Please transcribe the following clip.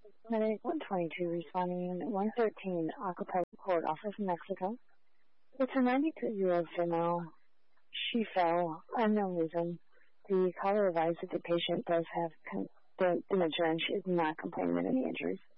Medic 122 responding Unit 113, Acapulco Court, Office of Mexico. It's a 92-year-old female. She fell, unknown reason. The caller advised that the patient does have dementia and she is not complaining of any injuries.